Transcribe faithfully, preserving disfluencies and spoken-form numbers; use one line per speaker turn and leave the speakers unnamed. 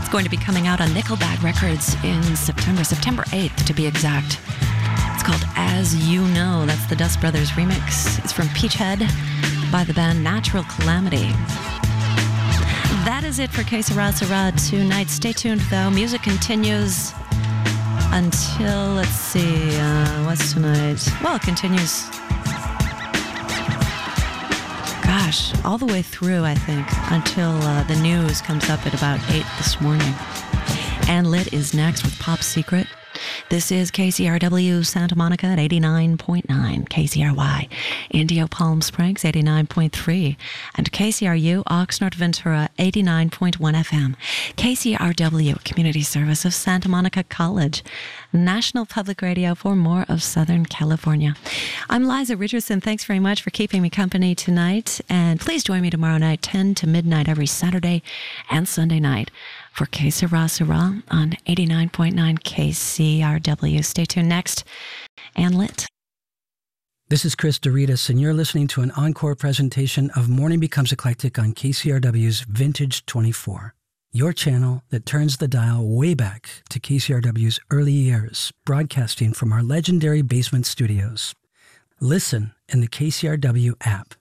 It's going to be coming out on Nickelback Records in September, September eighth to be exact. It's called As You Know. That's the Dust Brothers remix. It's from Peachhead by the band Natural Calamity. That is it for Que Sera Sera tonight. Stay tuned, though. Music continues until, let's see, uh, what's tonight? Well, it continues, gosh, all the way through, I think, until uh, the news comes up at about eight this morning. Ann Litt is next with Pop Secret. This is K C R W Santa Monica at eighty-nine point nine, K C R Y Indio Palm Springs eighty-nine point three, and K C R U Oxnard Ventura eighty-nine point one F M. K C R W, Community Service of Santa Monica College, National Public Radio for more of Southern California. I'm Liza Richardson. Thanks very much for keeping me company tonight, and please join me tomorrow night, ten to midnight every Saturday and Sunday night, for Que Sera Sera on eighty-nine point nine K C R W. Stay tuned next. Ann Litt.
This is Chris Doritas, and you're listening to an encore presentation of Morning Becomes Eclectic on K C R W's Vintage twenty-four, your channel that turns the dial way back to K C R W's early years, broadcasting from our legendary basement studios. Listen in the K C R W app.